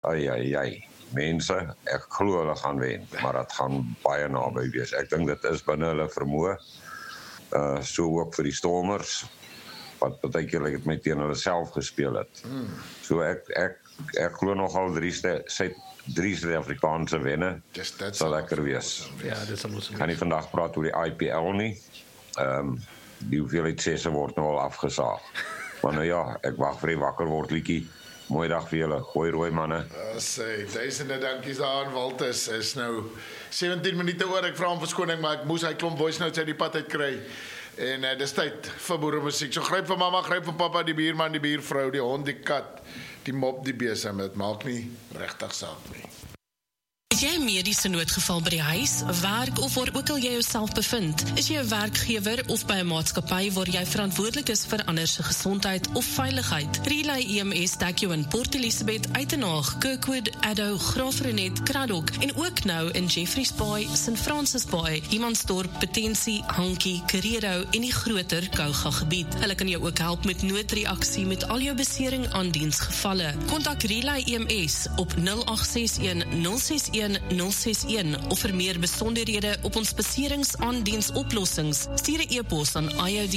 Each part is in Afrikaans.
ai, mense, ek glo hulle gaan wen, maar dit gaan baie naby wees. Ek dink dit is binne hulle vermoë, so ook vir die Stormers, wat partykeer het met teen hulle self gespeel het. So ek glo nogal 3 Suid-Afrikaanse wenne, sal lekker wees. Ja, dit sal ons. Ek kan nie vandag praat oor die IPL nie, die hoeveelheid sesse word nou al afgesaag. Maar nou ja, ek wag vir die wakker word liedjie. Mooi dag vir julle, gooi rooi manne. Sê, duisende dankies daaraan, Waltus, is nou 17 minute oor, ek vra om verskoning, maar ek moes hy klomp voice notes uit die pad uitkry, en dis tyd vir boeremusiek, so gryp vir mamma, gryp vir papa, die buurman, die buurvrou, die hond, die kat, die mop, die besem, dit maak nie regtig saak nie. Het jy 'n mediese noodgeval by die huis, werk of waar ook al jy jouself bevind? Is jy 'n werkgewer of by 'n maatskappy waar jy verantwoordelik is vir ander se gesondheid of veiligheid? Relay EMS dek jou in Port Elizabeth, Uitenhaag, Kirkwood, Addo, Graafrenet, Kraddock en ook nou in Jeffreys Bay, St. Francis Bay, Humansdorp, Potensie, Hankie, Kerero en die groter Kouga gebied. Hulle kan jou ook help met noodreaksie met al jou besering aan diensgevalle. Kontak Relay EMS op 0861 061 061 of vir meer besonderhede op ons beseringsaandiensoplossings, stuur 'n e-pos aan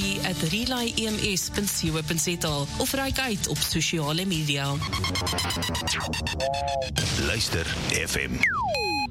iod@relayems.co.za of reik uit op sosiale media. Luister FM.